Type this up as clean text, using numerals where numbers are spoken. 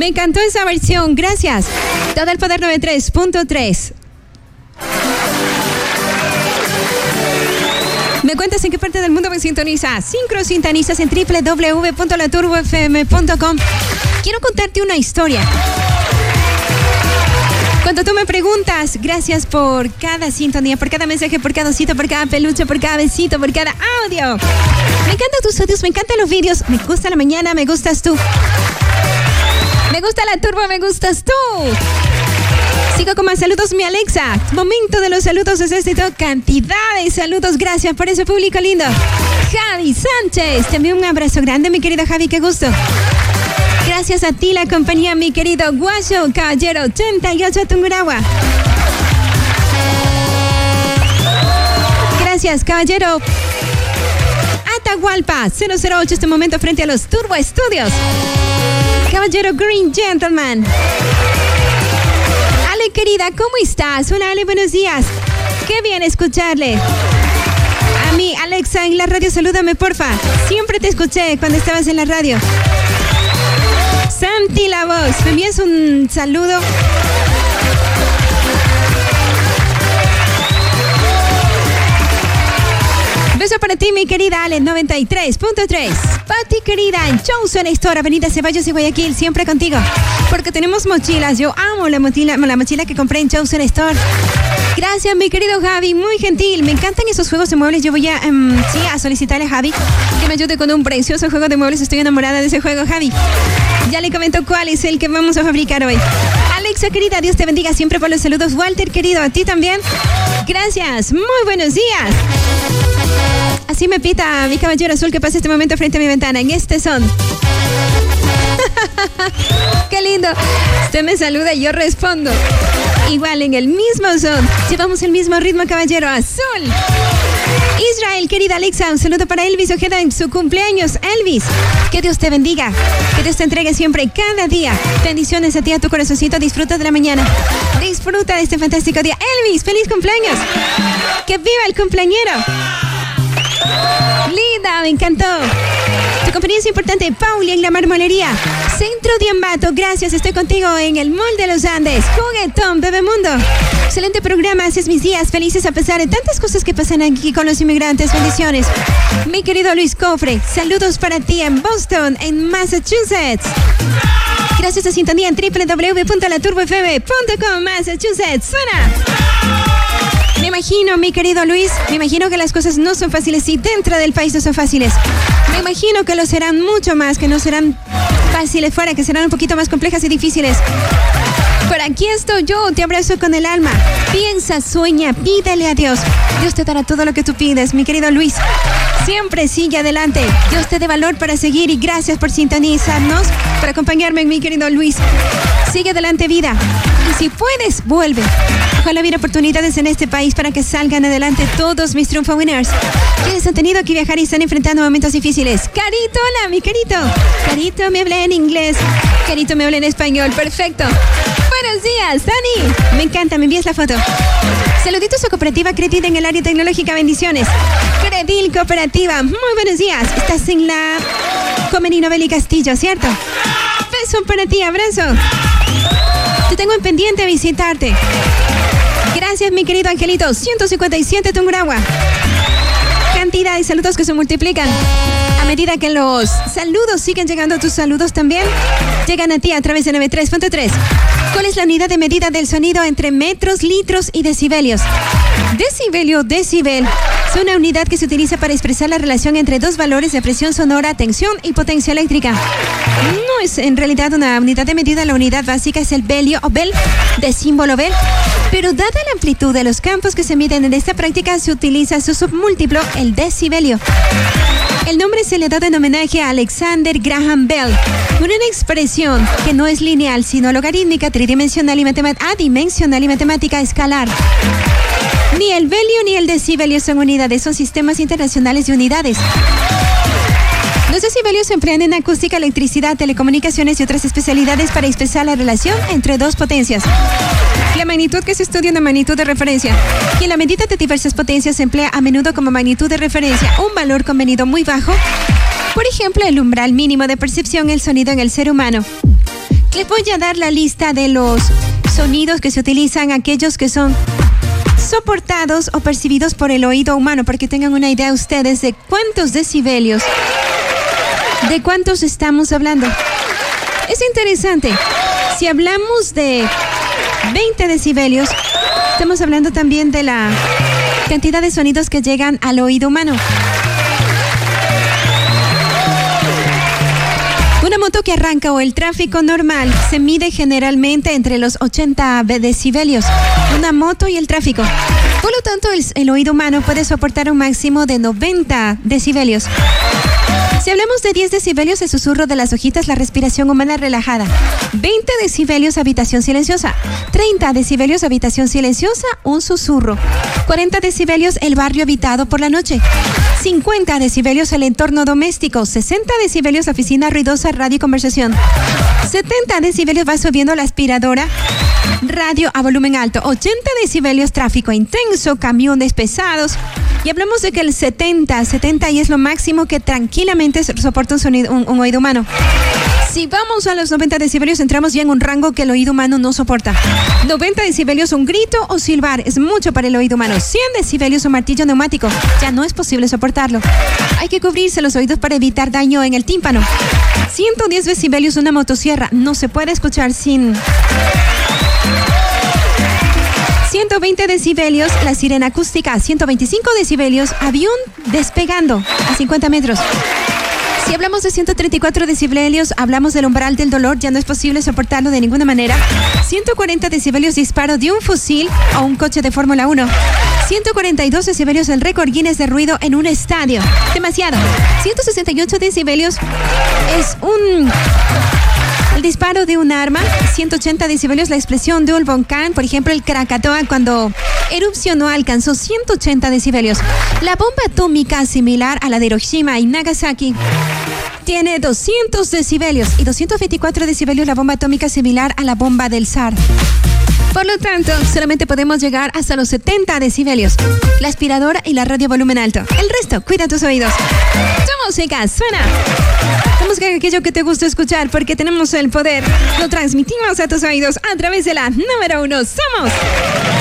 Me encantó esa versión, gracias. Todo el poder 93.3. ¿Me cuentas en qué parte del mundo me sintonizas? Sincrosintonizas en www.laturbofm.com. Quiero contarte una historia. Cuando tú me preguntas, gracias por cada sintonía, por cada mensaje, por cada cita, por cada peluche, por cada besito, por cada audio. Me encantan tus audios, me encantan los vídeos, me gusta la mañana, me gustas tú. Me gusta la turbo, me gustas tú. Sigo con más saludos, mi Alexa. Momento de los saludos es este, cantidad de saludos. Gracias por ese público lindo. Javi Sánchez, te envío un abrazo grande, mi querido Javi, qué gusto. Gracias a ti la compañía, mi querido Guacho Caballero 88 Tungurahua. Gracias, Caballero. Atahualpa 008, este momento frente a los Turbo Estudios. Caballero Green Gentleman. Ale, querida, ¿cómo estás? Hola, Ale, buenos días. Qué bien escucharle. A mí, Alexa, en la radio, salúdame, porfa. Siempre te escuché cuando estabas en la radio. Santi La Voz, ¿me envías un saludo? Beso para ti, mi querida Ale, 93.3. Pati, querida, en Chosen Store, Avenida Ceballos y Guayaquil, siempre contigo. Porque tenemos mochilas. Yo amo la mochila que compré en Chosen Store. Gracias, mi querido Javi, muy gentil. Me encantan esos juegos de muebles. Yo voy a solicitarle a Javi que me ayude con un precioso juego de muebles. Estoy enamorada de ese juego, Javi. Ya le comento cuál es el que vamos a fabricar hoy. Alexa, querida, Dios te bendiga siempre por los saludos. Walter, querido, a ti también. Gracias, muy buenos días. Así me pita mi caballero azul que pasa este momento frente a mi ventana. En este son. ¡Qué lindo! Usted me saluda y yo respondo. Igual, en el mismo son. Llevamos el mismo ritmo, caballero azul. Israel, querida Alexa, un saludo para Elvis Ojeda en su cumpleaños. Elvis, que Dios te bendiga. Que Dios te entregue siempre, cada día. Bendiciones a ti, a tu corazoncito. Disfruta de la mañana. Disfruta de este fantástico día. Elvis, feliz cumpleaños. ¡Que viva el cumpleañero! Linda, me encantó. Tu compañía es importante. Pauli en la marmolería. Centro de Ambato, gracias, estoy contigo en el Mall de los Andes. Juguetón, Bebemundo. Excelente programa, haces mis días felices a pesar de tantas cosas que pasan aquí con los inmigrantes. Bendiciones. Mi querido Luis Cofre, saludos para ti en Boston, en Massachusetts. Gracias a sintonía en www.laturbofm.com, Massachusetts. Suena. Me imagino, mi querido Luis, me imagino que las cosas no son fáciles y dentro del país no son fáciles. Me imagino que lo serán mucho más, que no serán fáciles fuera, que serán un poquito más complejas y difíciles. Por aquí estoy yo, te abrazo con el alma. Piensa, sueña, pídele a Dios. Dios te dará todo lo que tú pides, mi querido Luis. Siempre sigue adelante. Dios te dé valor para seguir y gracias por sintonizarnos, por acompañarme, mi querido Luis. Sigue adelante, vida. Y si puedes, vuelve. Ojalá hubiera oportunidades en este país para que salgan adelante todos mis triunfo winners. Quienes han tenido que viajar y están enfrentando momentos difíciles. Carito, hola, mi Carito. Carito, me habla en inglés. Carito, me habla en español. Perfecto. Buenos días, Dani. Me encanta, me envías la foto. Saluditos a Cooperativa Credit en el área tecnológica. Bendiciones. Credil Cooperativa. Muy buenos días. Estás en la Comenino Beli Castillo, ¿cierto? Beso para ti, abrazo. Te tengo en pendiente visitarte. Gracias, mi querido Angelito. 157 Tungurahua. Cantidad de saludos que se multiplican. A medida que los saludos siguen llegando, tus saludos también llegan a ti a través de 93.3. ¿Cuál es la unidad de medida del sonido entre metros, litros y decibelios? Decibel. Es una unidad que se utiliza para expresar la relación entre dos valores de presión sonora, tensión y potencia eléctrica. No es en realidad una unidad de medida, la unidad básica es el belio o bel, de símbolo bel. Pero dada la amplitud de los campos que se miden en esta práctica, se utiliza su submúltiplo, el decibelio. El nombre se le da en homenaje a Alexander Graham Bell, una expresión que no es lineal, sino logarítmica, tridimensional y adimensional y matemática escalar. Ni el belio ni el decibelio son unidades, son sistemas internacionales de unidades. Los decibelios se emplean en acústica, electricidad, telecomunicaciones y otras especialidades para expresar la relación entre dos potencias. La magnitud que se estudia es una magnitud de referencia, y en la medida de diversas potencias se emplea a menudo como magnitud de referencia un valor convenido muy bajo. Por ejemplo, el umbral mínimo de percepción del sonido en el ser humano. Les voy a dar la lista de los sonidos que se utilizan, aquellos que son soportados o percibidos por el oído humano, para que tengan una idea ustedes de cuántos decibelios, de cuántos estamos hablando. Es interesante. Si hablamos de 20 decibelios, estamos hablando también de la cantidad de sonidos que llegan al oído humano. Una moto que arranca o el tráfico normal se mide generalmente entre los 80 decibelios. Una moto y el tráfico. Por lo tanto, el oído humano puede soportar un máximo de 90 decibelios. Si hablamos de 10 decibelios, el susurro de las hojitas, la respiración humana relajada. 20 decibelios, habitación silenciosa. 30 decibelios, habitación silenciosa, un susurro. 40 decibelios, el barrio habitado por la noche. 50 decibelios, el entorno doméstico. 60 decibelios, la oficina ruidosa, radio y conversación. 70 decibelios, va subiendo la aspiradora, radio a volumen alto. 80 decibelios, tráfico intenso, camiones pesados. Y hablamos de que el 70 y es lo máximo que tranquilamente soporta un oído humano. Si vamos a los 90 decibelios, entramos ya en un rango que el oído humano no soporta. 90 decibelios, un grito o silbar, es mucho para el oído humano. 100 decibelios, un martillo neumático, ya no es posible soportarlo. Hay que cubrirse los oídos para evitar daño en el tímpano. 110 decibelios, una motosierra, no se puede escuchar sin... 120 decibelios, la sirena acústica. 125 decibelios, avión despegando a 50 metros. Si hablamos de 134 decibelios, hablamos del umbral del dolor, ya no es posible soportarlo de ninguna manera. 140 decibelios, disparo de un fusil o un coche de Fórmula 1. 142 decibelios, el récord Guinness de ruido en un estadio. Demasiado. 168 decibelios es el disparo de un arma. 180 decibelios, la explosión de un volcán. Por ejemplo, el Krakatoa, cuando erupcionó, alcanzó 180 decibelios. La bomba atómica, similar a la de Hiroshima y Nagasaki, tiene 200 decibelios. Y 224 decibelios, la bomba atómica similar a la bomba del Tsar. Por lo tanto, solamente podemos llegar hasta los 70 decibelios. La aspiradora y la radio volumen alto. El resto, cuida tus oídos. Tu música suena. La música es aquello que te gusta escuchar, porque tenemos el poder. Lo transmitimos a tus oídos a través de la número 1. Somos